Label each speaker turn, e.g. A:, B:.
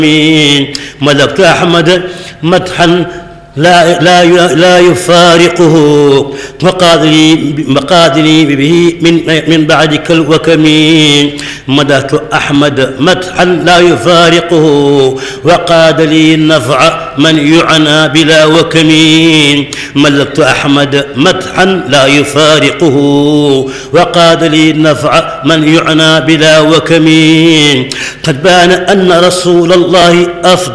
A: ملكت أحمد مدحا لا يفارقه مقادني به من بعدك الوكم. مدحت أحمد مدحا لا يفارقه وقاد لي النفع من يعنى بلا وكم. ملكت أحمد مدحا لا يفارقه وقاد لي النفع من يعنى بلا وكم. قد بان أن رسول الله أفضل